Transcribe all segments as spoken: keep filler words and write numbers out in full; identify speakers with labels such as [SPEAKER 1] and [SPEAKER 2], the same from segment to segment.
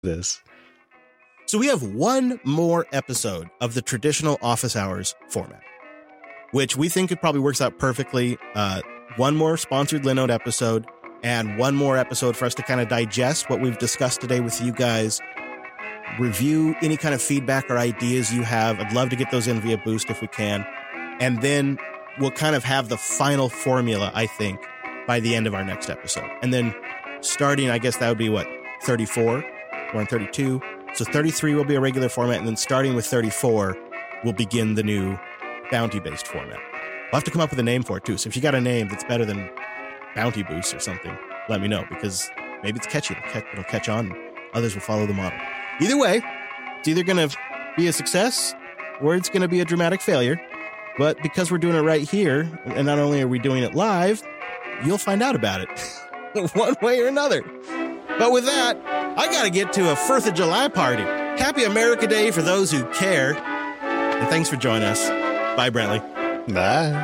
[SPEAKER 1] this.
[SPEAKER 2] So we have one more episode of the traditional office hours format, which we think it probably works out perfectly. Uh, one more sponsored Linode episode and one more episode for us to kind of digest what we've discussed today with you guys, review any kind of feedback or ideas you have. I'd love to get those in via Boost if we can. And then we'll kind of have the final formula, I think, by the end of our next episode. And then starting, I guess that would be what, thirty-four? We're on thirty-two. So thirty-three will be a regular format, and then starting with thirty-four, we'll begin the new bounty-based format. We'll have to come up with a name for it, too. So if you got a name that's better than Bounty Boost or something, let me know, because maybe it's catchy. It'll catch, it'll catch on. Others will follow the model. Either way, it's either going to be a success or it's going to be a dramatic failure. But because we're doing it right here, and not only are we doing it live, you'll find out about it one way or another. But with that, I got to get to a fourth of July party. Happy America Day for those who care. And thanks for joining us. Bye, Brentley.
[SPEAKER 1] Bye.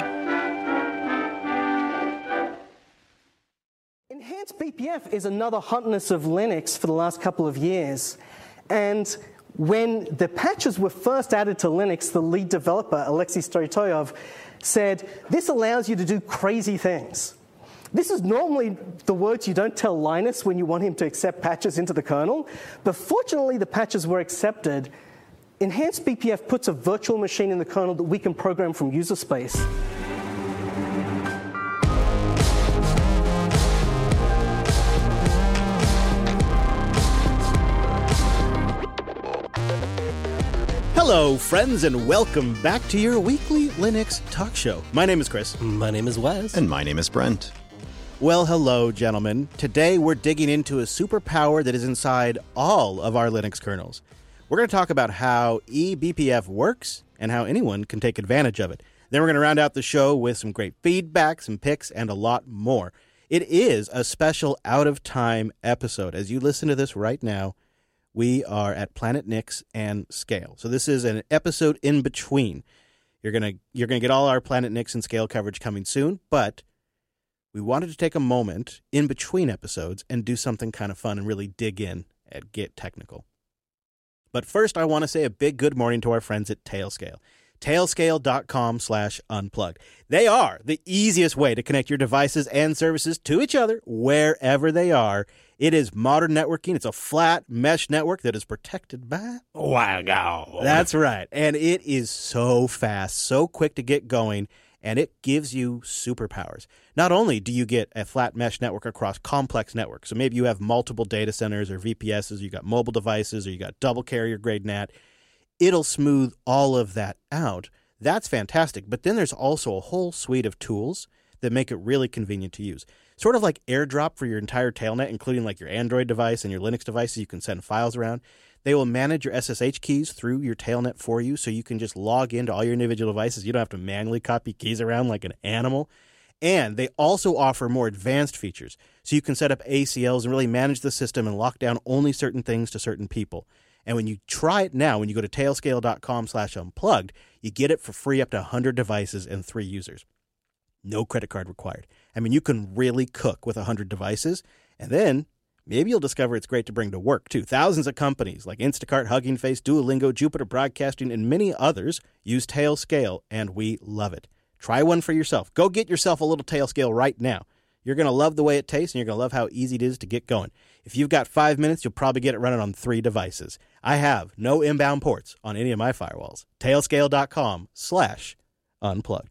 [SPEAKER 3] Enhanced B P F is another hotness of Linux for the last couple of years. And when the patches were first added to Linux, the lead developer, Alexei Storytoyov, said, this allows you to do crazy things. This is normally the words you don't tell Linus when you want him to accept patches into the kernel. But fortunately, the patches were accepted. Enhanced B P F puts a virtual machine in the kernel that we can program from user space.
[SPEAKER 2] Hello, friends, and welcome back to your weekly Linux talk show. My name is Chris.
[SPEAKER 4] My name is Wes.
[SPEAKER 1] And my name is Brent.
[SPEAKER 2] Well, hello, gentlemen. Today, we're digging into a superpower that is inside all of our Linux kernels. We're going to talk about how e B P F works and how anyone can take advantage of it. Then we're going to round out the show with some great feedback, some picks, and a lot more. It is a special out-of-time episode. As you listen to this right now, we are at Planet Nix and Scale. So this is an episode in between. You're going to you're going to get all our Planet Nix and Scale coverage coming soon, but we wanted to take a moment in between episodes and do something kind of fun and really dig in and get technical. But first, I want to say a big good morning to our friends at Tailscale. Tailscale.com slash unplugged. They are the easiest way to connect your devices and services to each other wherever they are. It is modern networking. It's a flat mesh network that is protected by...
[SPEAKER 4] Wow.
[SPEAKER 2] That's right. And it is so fast, so quick to get going, and it gives you superpowers. Not only do you get a flat mesh network across complex networks, so maybe you have multiple data centers or V P Ss, you got mobile devices, or you got double carrier grade N A T, it'll smooth all of that out. That's fantastic. But then there's also a whole suite of tools that make it really convenient to use. Sort of like AirDrop for your entire tailnet, including like your Android device and your Linux devices. You can send files around. They will manage your S S H keys through your tailnet for you, so you can just log into all your individual devices. You don't have to manually copy keys around like an animal. And they also offer more advanced features, so you can set up A C Ls and really manage the system and lock down only certain things to certain people. And when you try it now, when you go to tailscale.com slash unplugged, you get it for free up to one hundred devices and three users. No credit card required. I mean, you can really cook with one hundred devices, and then maybe you'll discover it's great to bring to work, too. Thousands of companies like Instacart, Hugging Face, Duolingo, Jupiter Broadcasting, and many others use Tailscale, and we love it. Try one for yourself. Go get yourself a little Tailscale right now. You're going to love the way it tastes, and you're going to love how easy it is to get going. If you've got five minutes, you'll probably get it running on three devices. I have no inbound ports on any of my firewalls. Tailscale.com slash unplugged.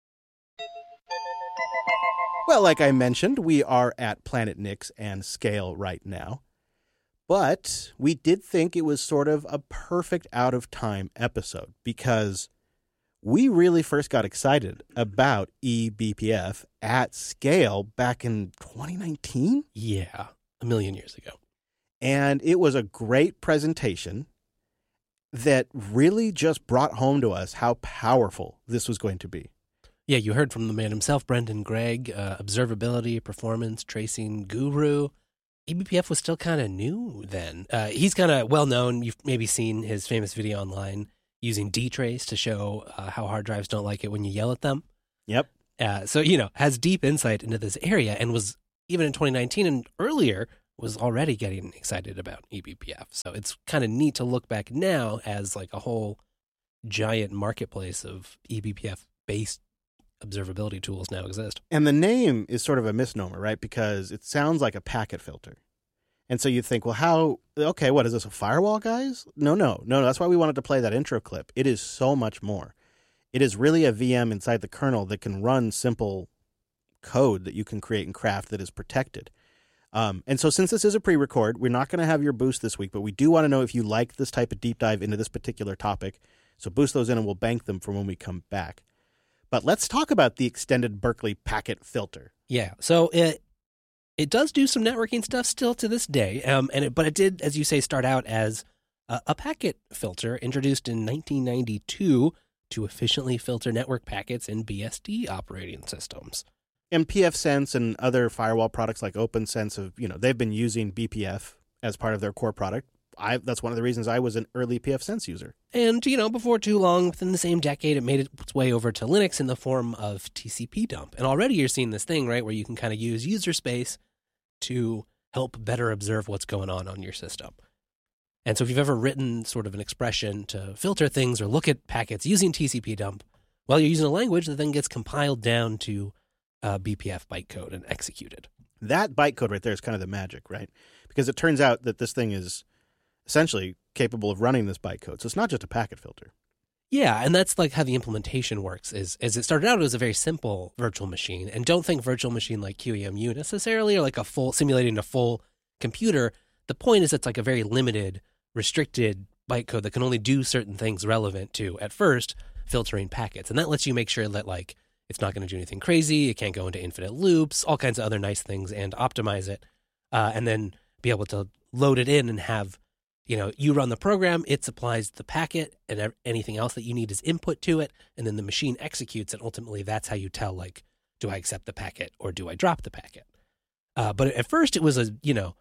[SPEAKER 2] Well, like I mentioned, we are at Planet Nix and Scale right now. But we did think it was sort of a perfect out-of-time episode because we really first got excited about e B P F at Scale back in twenty nineteen.
[SPEAKER 4] Yeah, a million years ago.
[SPEAKER 2] And it was a great presentation that really just brought home to us how powerful this was going to be.
[SPEAKER 4] Yeah, you heard from the man himself, Brendan Gregg, uh, observability, performance, tracing guru. e B P F was still kind of new then. Uh, he's kind of well-known. You've maybe seen his famous video online using dtrace to show uh, how hard drives don't like it when you yell at them.
[SPEAKER 2] Yep.
[SPEAKER 4] Uh, so, you know, has deep insight into this area and was, even in twenty nineteen and earlier, was already getting excited about E B P F. So it's kind of neat to look back now as like a whole giant marketplace of E B P F-based observability tools now exist.
[SPEAKER 2] And the name is sort of a misnomer, right? Because it sounds like a packet filter. And so you think, well, how, okay, what is this, a firewall, guys? No, no, no, that's why we wanted to play that intro clip. It is so much more. It is really a V M inside the kernel that can run simple code that you can create and craft that is protected. Um, and so since this is a pre-record, we're not going to have your boost this week, but we do want to know if you like this type of deep dive into this particular topic. So boost those in and we'll bank them for when we come back. But let's talk about the extended Berkeley packet filter.
[SPEAKER 4] Yeah, so it it does do some networking stuff still to this day, um, and it, but it did, as you say, start out as a, a packet filter introduced in nineteen ninety-two to efficiently filter network packets in B S D operating systems.
[SPEAKER 2] And pfSense and other firewall products like OpenSense have, you know, they've been using B P F as part of their core product. I, that's one of the reasons I was an early pfSense user.
[SPEAKER 4] And, you know, before too long, within the same decade, it made its way over to Linux in the form of T C P dump. And already you're seeing this thing, right, where you can kind of use user space to help better observe what's going on on your system. And so if you've ever written sort of an expression to filter things or look at packets using T C P dump, well, you're using a language that then gets compiled down to uh, B P F bytecode and executed.
[SPEAKER 2] That bytecode right there is kind of the magic, right? Because it turns out that this thing is essentially capable of running this bytecode. So it's not just a packet filter.
[SPEAKER 4] Yeah, and that's like how the implementation works. Is as it started out, it was a very simple virtual machine. And don't think virtual machine like Q E M U necessarily, or like a full simulating a full computer. The point is it's like a very limited, restricted bytecode that can only do certain things relevant to, at first, filtering packets. And that lets you make sure that like it's not going to do anything crazy. It can't go into infinite loops, all kinds of other nice things, and optimize it. Uh, and then be able to load it in and have, you know, you run the program, it supplies the packet, and anything else that you need is input to it, and then the machine executes it. Ultimately, that's how you tell, like, do I accept the packet or do I drop the packet? Uh, but at first, it was a, you know,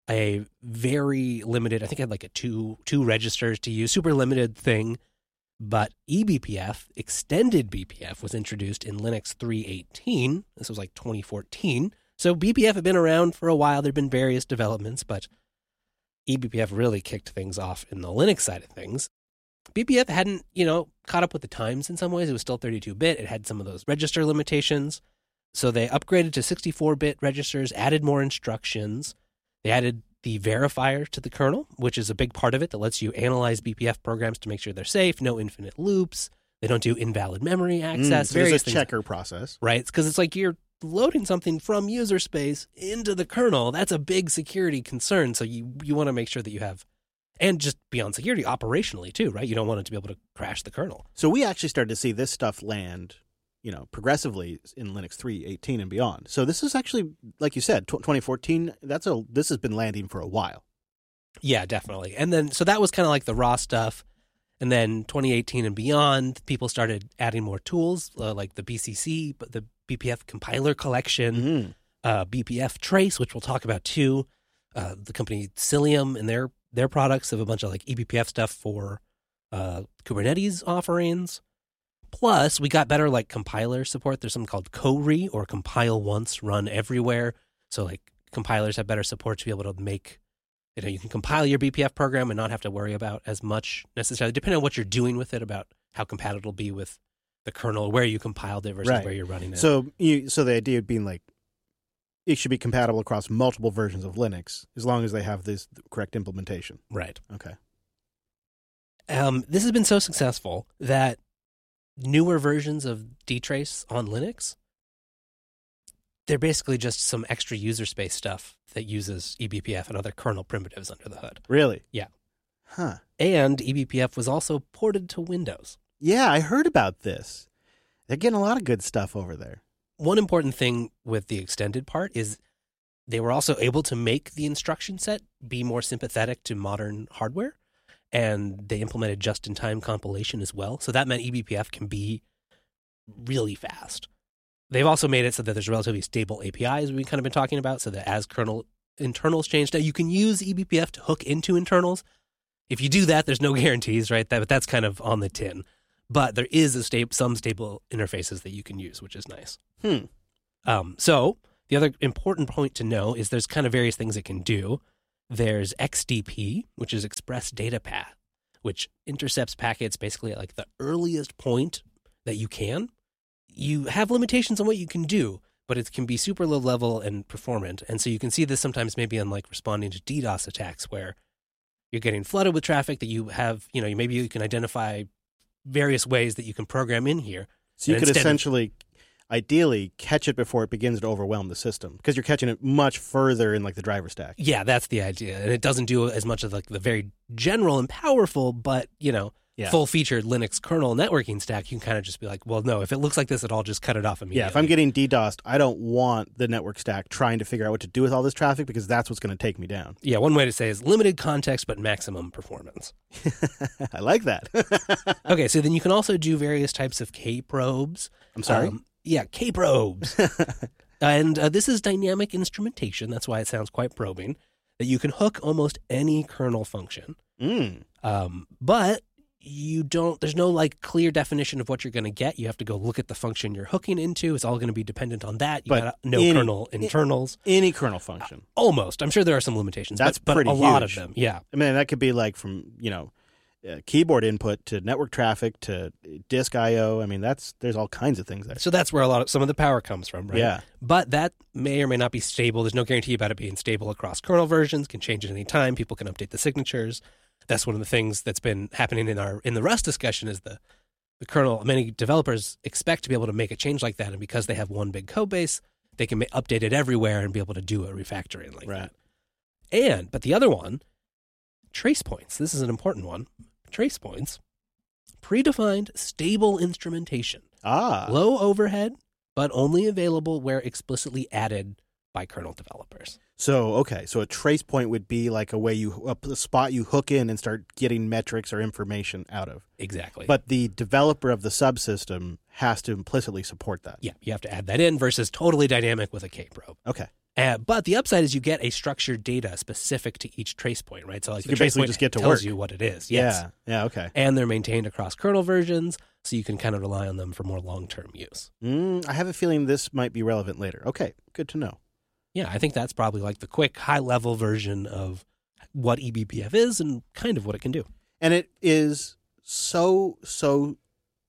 [SPEAKER 4] a very limited, I think I had like a two two registers to use, super limited thing. But E B P F, extended B P F, was introduced in Linux three eighteen. This was like twenty fourteen. So B P F had been around for a while. There had been various developments, but E B P F really kicked things off in the Linux side of things. B P F hadn't, you know, caught up with the times in some ways. It was still thirty-two bit. It had some of those register limitations. So they upgraded to sixty-four bit registers, added more instructions. They added the verifier to the kernel, which is a big part of it that lets you analyze B P F programs to make sure they're safe, no infinite loops. They don't do invalid memory access.
[SPEAKER 2] Mm, so there's a checker process.
[SPEAKER 4] Right, because it's like you're loading something from user space into the kernel. That's a big security concern. So you, you want to make sure that you have, and just beyond security, operationally too, right? You don't want it to be able to crash the kernel.
[SPEAKER 2] So we actually started to see this stuff land, you know, progressively in Linux three eighteen and beyond. So this is actually, like you said, twenty fourteen, that's a, this has been landing for a while.
[SPEAKER 4] Yeah, definitely. And then, so that was kind of like the raw stuff. And then twenty eighteen and beyond, people started adding more tools, uh, like the B C C, but the B P F compiler collection, mm-hmm. uh, B P F trace, which we'll talk about too. Uh, the company Cilium and their their products have a bunch of like E B P F stuff for uh, Kubernetes offerings. Plus, we got better like compiler support. There's something called CoRE, or compile once, run everywhere. So like compilers have better support to be able to make, you know, you can compile your B P F program and not have to worry about as much necessarily, depending on what you're doing with it, about how compatible it'll be with the kernel, where you compiled it versus
[SPEAKER 2] right.
[SPEAKER 4] where you're running it.
[SPEAKER 2] So, you, so the idea being like, it should be compatible across multiple versions of Linux as long as they have this correct implementation.
[SPEAKER 4] Right.
[SPEAKER 2] Okay.
[SPEAKER 4] Um, this has been so successful that newer versions of dtrace on Linux, they're basically just some extra user space stuff that uses E B P F and other kernel primitives under the hood.
[SPEAKER 2] Really?
[SPEAKER 4] Yeah.
[SPEAKER 2] Huh.
[SPEAKER 4] And E B P F was also ported to Windows.
[SPEAKER 2] Yeah, I heard about this. They're getting a lot of good stuff over there.
[SPEAKER 4] One important thing with the extended part is they were also able to make the instruction set be more sympathetic to modern hardware. And they implemented just-in-time compilation as well. So that meant E B P F can be really fast. They've also made it so that there's relatively stable A P Is we've kind of been talking about, so that as kernel internals change, now you can use E B P F to hook into internals. If you do that, there's no guarantees, right? That, but that's kind of on the tin. But there is a sta- some stable interfaces that you can use, which is nice.
[SPEAKER 2] Hmm.
[SPEAKER 4] Um, so The other important point to know is there's kind of various things it can do. There's X D P, which is Express Data Path, which intercepts packets basically at like the earliest point that you can. You have limitations on what you can do, but it can be super low level and performant. And so you can see this sometimes maybe on like responding to DDoS attacks where you're getting flooded with traffic that you have, you know, maybe you can identify various ways that you can program in here.
[SPEAKER 2] So you
[SPEAKER 4] And
[SPEAKER 2] could
[SPEAKER 4] instead of-
[SPEAKER 2] essentially, ideally, catch it before it begins to overwhelm the system because you're catching it much further in like the driver stack.
[SPEAKER 4] Yeah, that's the idea. And it doesn't do as much of like the very general and powerful, but, you know,
[SPEAKER 2] Yeah.
[SPEAKER 4] full-featured Linux kernel networking stack. You can kind of just be like, well, no, if it looks like this at all, just cut it off immediately.
[SPEAKER 2] Yeah, if I'm getting DDoSed, I don't want the network stack trying to figure out what to do with all this traffic because that's what's going to take me down.
[SPEAKER 4] Yeah, one way to say is limited context, but maximum performance.
[SPEAKER 2] I like that.
[SPEAKER 4] Okay, so then you can also do various types of K-probes.
[SPEAKER 2] I'm sorry?
[SPEAKER 4] Um, yeah, K-probes. And uh, this is dynamic instrumentation. That's why it sounds quite probing, that you can hook almost any kernel function.
[SPEAKER 2] Mm.
[SPEAKER 4] Um, but you don't, there's no like clear definition of what you're going to get. You have to go look at the function you're hooking into. It's all going to be dependent on that. You
[SPEAKER 2] But
[SPEAKER 4] got to know
[SPEAKER 2] any-
[SPEAKER 4] kernel internals.
[SPEAKER 2] Any kernel function.
[SPEAKER 4] Almost. I'm sure there are some limitations.
[SPEAKER 2] That's
[SPEAKER 4] but, but
[SPEAKER 2] pretty
[SPEAKER 4] a lot of
[SPEAKER 2] huge.
[SPEAKER 4] them. Yeah.
[SPEAKER 2] I mean, that could be like from, you know, uh, keyboard input to network traffic to disk I O. I mean, that's there's all kinds of things there.
[SPEAKER 4] So that's where a lot of some of the power comes from, right?
[SPEAKER 2] Yeah.
[SPEAKER 4] But that may or may not be stable. There's no guarantee about it being stable across kernel versions. Can change at any time. People can update the signatures. That's one of the things that's been happening in our in the Rust discussion is the the kernel. Many developers expect to be able to make a change like that, and because they have one big code base, they can ma- update it everywhere and be able to do a refactoring like
[SPEAKER 2] Right.
[SPEAKER 4] that. And but the other one, trace points. This is an important one. Trace points, predefined stable instrumentation.
[SPEAKER 2] Ah.
[SPEAKER 4] Low overhead, but only available where explicitly added by kernel developers.
[SPEAKER 2] So, okay. So a trace point would be like a way you, a spot you hook in and start getting metrics or information out of.
[SPEAKER 4] Exactly.
[SPEAKER 2] But the developer of the subsystem has to implicitly support that.
[SPEAKER 4] yeah, you have to add that in versus totally dynamic with a K-probe.
[SPEAKER 2] Okay.
[SPEAKER 4] Uh, but the upside is you get a structured data specific to each trace point, right? So like
[SPEAKER 2] So
[SPEAKER 4] the
[SPEAKER 2] you
[SPEAKER 4] trace
[SPEAKER 2] basically
[SPEAKER 4] point
[SPEAKER 2] just get to
[SPEAKER 4] tells
[SPEAKER 2] work.
[SPEAKER 4] you what it is. Yes.
[SPEAKER 2] Yeah. Yeah. Okay.
[SPEAKER 4] And they're maintained across kernel versions, so you can kind of rely on them for more long-term use.
[SPEAKER 2] Mm, I have a feeling this might be relevant later. Okay. Good to know.
[SPEAKER 4] Yeah, I think that's probably like the quick, high-level version of what E B P F is and kind of what it can do.
[SPEAKER 2] And it is so, so,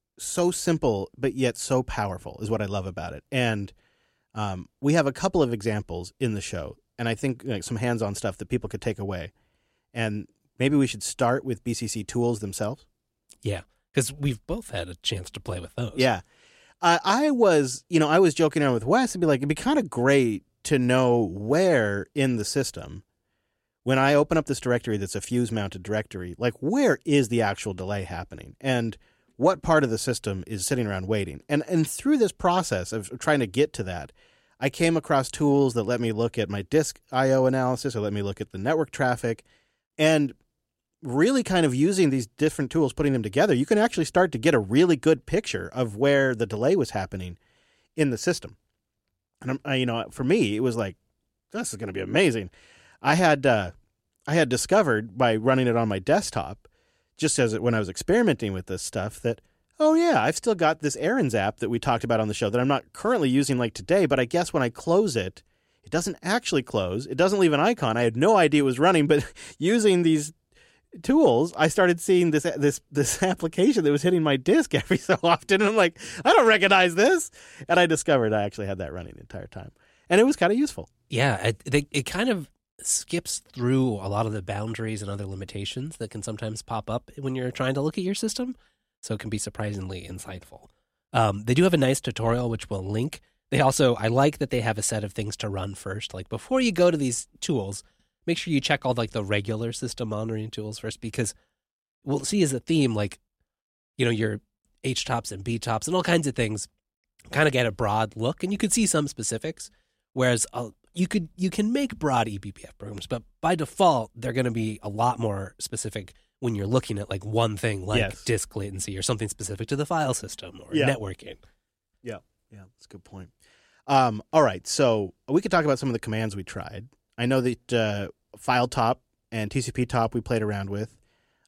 [SPEAKER 2] so simple, but yet so powerful is what I love about it. And um, we have a couple of examples in the show, and I think like, some hands-on stuff that people could take away. And maybe we should start with B C C tools themselves.
[SPEAKER 4] Yeah, because we've both had a chance to play with those.
[SPEAKER 2] Yeah. Uh, I was, you know, I was joking around with Wes and be like, it'd be kind of great to know where in the system, when I open up this directory that's a fuse-mounted directory, like where is the actual delay happening? And what part of the system is sitting around waiting? And and through this process of trying to get to that, I came across tools that let me look at my disk I O analysis or let me look at the network traffic. And really kind of using these different tools, putting them together, you can actually start to get a really good picture of where the delay was happening in the system. And I'm, I, you know, for me, it was like, this is going to be amazing. I had uh, I had discovered by running it on my desktop, just as it, when I was experimenting with this stuff, that oh yeah, I've still got this errands app that we talked about on the show that I'm not currently using like today. But I guess when I close it, it doesn't actually close. It doesn't leave an icon. I had no idea it was running, but using these tools, I started seeing this this this application that was hitting my disk every so often. And I'm like, I don't recognize this. And I discovered I actually had that running the entire time. And it was kind of useful.
[SPEAKER 4] Yeah, it, they, it kind of skips through a lot of the boundaries and other limitations that can sometimes pop up when you're trying to look at your system. So it can be surprisingly insightful. Um, they do have a nice tutorial, which we'll link. They also, I like that they have a set of things to run first. Like before you go to these tools, make sure you check all like the regular system monitoring tools first, because we'll see as a theme, like, you know, your H tops and B tops and all kinds of things kind of get a broad look, and you could see some specifics. Whereas uh, you could you can make broad E B P F programs, but by default, they're going to be a lot more specific when you're looking at like one thing like
[SPEAKER 2] Yes.
[SPEAKER 4] disk latency or something specific to the file system or
[SPEAKER 2] Yeah.
[SPEAKER 4] networking.
[SPEAKER 2] Yeah, yeah, that's a good point. Um, all right, so we could talk about some of the commands we tried. I know that uh, file top and T C P top we played around with.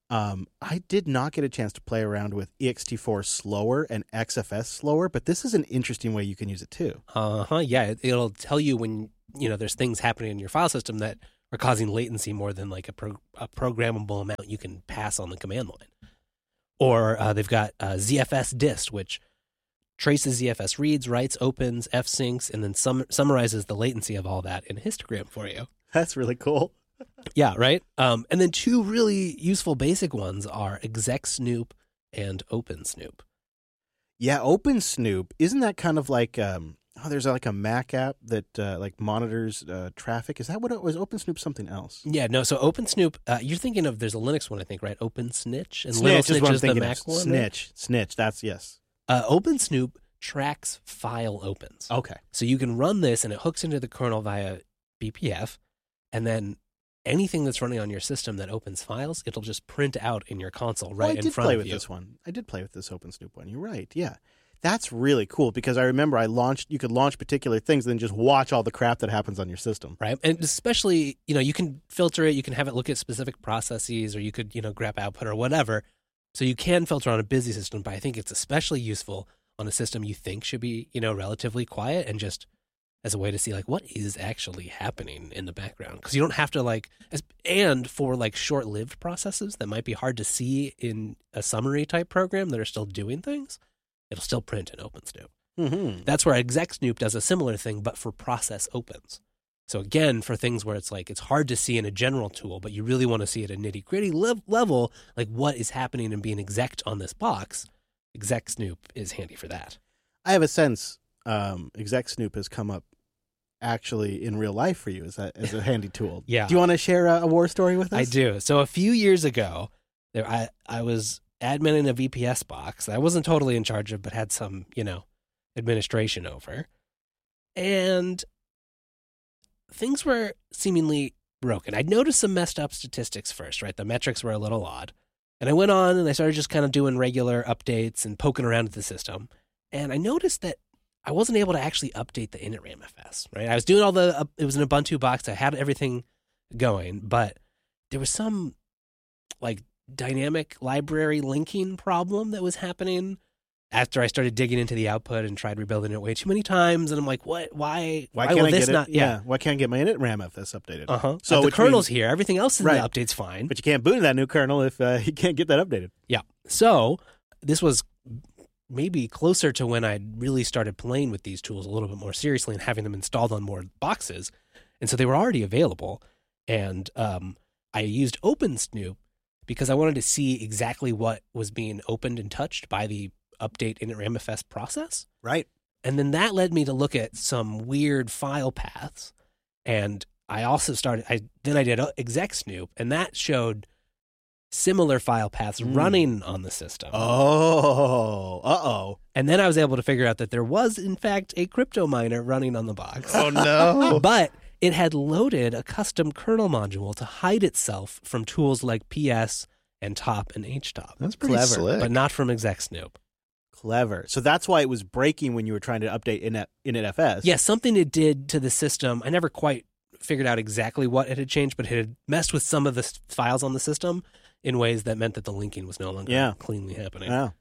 [SPEAKER 2] Um, I did not get a chance to play around with E X T four slower and X F S slower, but this is an interesting way you can use it too.
[SPEAKER 4] Uh-huh, yeah. It, it'll tell you when, you know, there's things happening in your file system that are causing latency more than like a, pro- a programmable amount you can pass on the command line. Or uh, they've got uh, Z F S dist, which traces Z F S reads, writes, opens, fsyncs, and then sum- summarizes the latency of all that in a histogram for you.
[SPEAKER 2] That's really cool.
[SPEAKER 4] Yeah, right? Um, and then two really useful basic ones are exec-snoop and open-snoop.
[SPEAKER 2] Yeah, OpenSnoop, isn't that kind of like, um, oh, there's like a Mac app that uh, like monitors uh, traffic. Is that what it was? OpenSnoop something else?
[SPEAKER 4] Yeah, no, so OpenSnoop, uh, you're thinking of, there's a Linux one, I think, right? OpenSnitch? And
[SPEAKER 2] Snitch
[SPEAKER 4] Little
[SPEAKER 2] is
[SPEAKER 4] Snitch
[SPEAKER 2] what I'm
[SPEAKER 4] is the
[SPEAKER 2] thinking
[SPEAKER 4] Mac
[SPEAKER 2] of.
[SPEAKER 4] one?
[SPEAKER 2] Snitch, Snitch, that's, yes.
[SPEAKER 4] Uh, OpenSnoop tracks file opens.
[SPEAKER 2] Okay.
[SPEAKER 4] So you can run this and it hooks into the kernel via B P F, and then anything that's running on your system that opens files, it'll just print out in your console right
[SPEAKER 2] oh, I
[SPEAKER 4] in
[SPEAKER 2] did
[SPEAKER 4] front
[SPEAKER 2] play
[SPEAKER 4] of
[SPEAKER 2] with
[SPEAKER 4] you.
[SPEAKER 2] this one. I did play with this OpenSnoop one. You're right. Yeah. That's really cool because I remember I launched, you could launch particular things and then just watch all the crap that happens on your system.
[SPEAKER 4] Right. And especially, you know, you can filter it, you can have it look at specific processes, or you could, you know, grab output or whatever. So you can filter on a busy system, but I think it's especially useful on a system you think should be, you know, relatively quiet, and just as a way to see like what is actually happening in the background. Because you don't have to like, as, and for like short-lived processes that might be hard to see in a summary type program that are still doing things, it'll still print in OpenSnoop.
[SPEAKER 2] Mm-hmm.
[SPEAKER 4] That's where exec-snoop does a similar thing, but for process opens. So again, for things where it's like it's hard to see in a general tool, but you really want to see at a nitty-gritty le- level, like what is happening and being exec'd on this box, exec-snoop is handy for that.
[SPEAKER 2] I have a sense um, exec-snoop has come up actually in real life for you as a, as a handy tool.
[SPEAKER 4] Yeah.
[SPEAKER 2] Do you want to share a, a war story with us?
[SPEAKER 4] I do. So a few years ago, there I, I was adminning a V P S box that I wasn't totally in charge of, but had some, you know, administration over. And things were seemingly broken. I'd noticed some messed up statistics first, right? The metrics were a little odd. And I went on and I started just kind of doing regular updates and poking around at the system. And I noticed that I wasn't able to actually update the initramfs, right? I was doing all the, uh, it was an Ubuntu box. I had everything going, but there was some like dynamic library linking problem that was happening after I started digging into the output and tried rebuilding it way too many times. And I'm like, what, why,
[SPEAKER 2] Why,
[SPEAKER 4] why
[SPEAKER 2] can't
[SPEAKER 4] will
[SPEAKER 2] I
[SPEAKER 4] this
[SPEAKER 2] get
[SPEAKER 4] not?
[SPEAKER 2] it? Yeah. Why can't I get my initramfs updated?
[SPEAKER 4] Uh-huh.
[SPEAKER 2] So
[SPEAKER 4] So the
[SPEAKER 2] which
[SPEAKER 4] kernel's
[SPEAKER 2] means-
[SPEAKER 4] here. Everything else in
[SPEAKER 2] Right.
[SPEAKER 4] the update's fine.
[SPEAKER 2] But you can't boot in that new kernel if uh, you can't get that updated.
[SPEAKER 4] Yeah. So this was maybe closer to when I really started playing with these tools a little bit more seriously and having them installed on more boxes. And so they were already available. And um, I used OpenSnoop because I wanted to see exactly what was being opened and touched by the update initramfs process.
[SPEAKER 2] Right.
[SPEAKER 4] And then that led me to look at some weird file paths. And I also started, I then I did exec-snoop, and that showed similar file paths
[SPEAKER 2] Mm.
[SPEAKER 4] running on the system.
[SPEAKER 2] Oh, uh-oh.
[SPEAKER 4] And then I was able to figure out that there was, in fact, a crypto miner running on the box.
[SPEAKER 1] Oh, no.
[SPEAKER 4] But it had loaded a custom kernel module to hide itself from tools like P S and Top and H top,
[SPEAKER 1] That's pretty
[SPEAKER 2] Clever,
[SPEAKER 1] slick.
[SPEAKER 4] but not from exec-snoop.
[SPEAKER 2] Clever. So that's why it was breaking when you were trying to update init, initfs.
[SPEAKER 4] Yeah, something it did to the system. I never quite figured out exactly what it had changed, but it had messed with some of the s- files on the system in ways that meant that the linking was no longer
[SPEAKER 2] Yeah.
[SPEAKER 4] cleanly happening.
[SPEAKER 2] Yeah.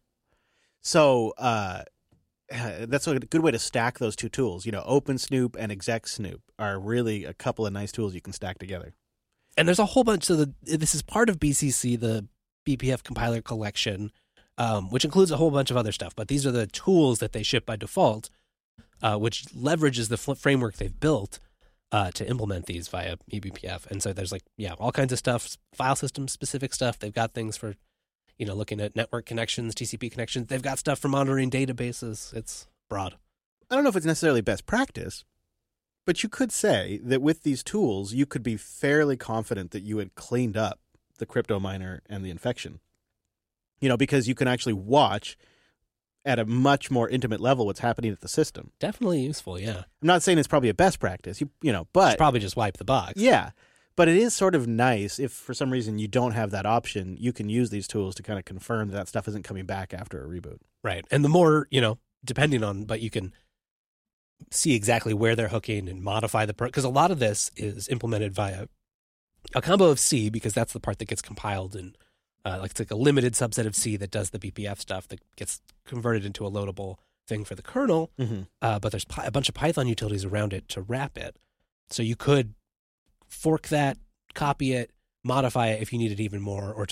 [SPEAKER 2] So uh, that's a good way to stack those two tools. You know, OpenSnoop and exec-snoop are really a couple of nice tools you can stack together.
[SPEAKER 4] And there's a whole bunch. So the, this is part of B C C, the B P F compiler collection, um, which includes a whole bunch of other stuff. But these are the tools that they ship by default, uh, which leverages the fl- framework they've built uh, to implement these via E B P F. And so there's like, yeah, all kinds of stuff, file system specific stuff. They've got things for, you know, looking at network connections, T C P connections. They've got stuff for monitoring databases. It's broad.
[SPEAKER 2] I don't know if it's necessarily best practice, but you could say that with these tools, you could be fairly confident that you had cleaned up the crypto miner and the infection. You know, because you can actually watch at a much more intimate level what's happening at the system.
[SPEAKER 4] Definitely useful, yeah.
[SPEAKER 2] I'm not saying it's probably a best practice, you you know, but
[SPEAKER 4] Probably just wipe the box.
[SPEAKER 2] yeah, but it is sort of nice if for some reason you don't have that option, you can use these tools to kind of confirm that that stuff isn't coming back after a reboot.
[SPEAKER 4] Right. And the more, you know, depending on, but you can see exactly where they're hooking and modify the, because a lot of this is implemented via a combo of C, because that's the part that gets compiled and Uh, like it's like a limited subset of C that does the B P F stuff that gets converted into a loadable thing for the kernel.
[SPEAKER 2] Mm-hmm.
[SPEAKER 4] Uh, but there's pi- a bunch of Python utilities around it to wrap it. So you could fork that, copy it, modify it if you needed even more, or